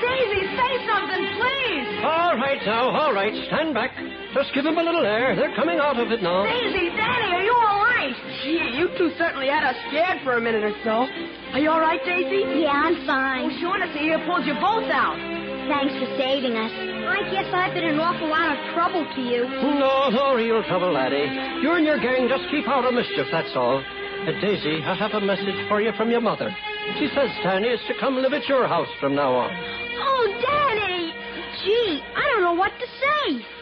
Daisy, say something, please. All right now, all right. Stand back. Just give them a little air. They're coming out of it now. Daisy, Danny, are you all right? Gee, you two certainly had us scared for a minute or so. Are you all right, Daisy? Yeah, I'm fine. Oh, Shaughnessy here pulled you both out. Thanks for saving us. I guess I've been an awful lot of trouble to you. No real trouble, laddie. You and your gang just keep out of mischief, that's all. Daisy, I have a message for you from your mother. She says Danny is to come live at your house from now on. Oh, Danny! Gee, I don't know what to say.